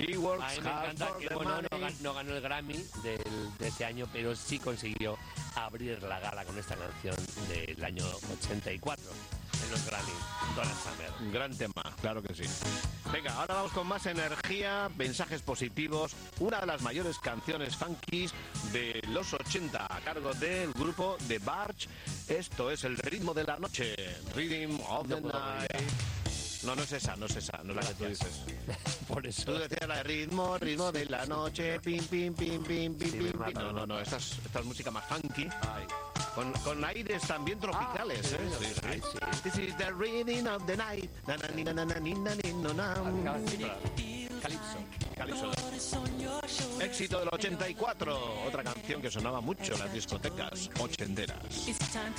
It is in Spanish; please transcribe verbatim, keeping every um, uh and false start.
She works A mí me hard encanta for que the bueno, no, money. gan- no ganó el Grammy del, de ese año, pero sí consiguió abrir la gala con esta canción del año ochenta y cuatro en los Grammy, Donna Summer. Gran tema, claro que sí. Venga, ahora vamos con más energía, mensajes positivos. Una de las mayores canciones funkies de los ochenta a cargo del grupo The Barge. Esto es el ritmo de la noche. Rhythm of the No puedo night. olvidar. No, no es esa, no es esa, no es la que tú dices. Por eso. Tú decías la de ritmo, ritmo de la noche, pim, pim, pim, pim, pim, Sí, me pim, mata, pim. No, me no, no, mata. esta es, esta es música más funky. Con, con aires también tropicales, Ah, ¿eh? sí, Sí, sí. sí. This is the rhythm of the night. Na, na, ni, na, na, na, ni, na, ni, no, na. Calipso. Calypso. Éxito del ochenta y cuatro. Otra canción que sonaba mucho en las discotecas ochenteras. It's time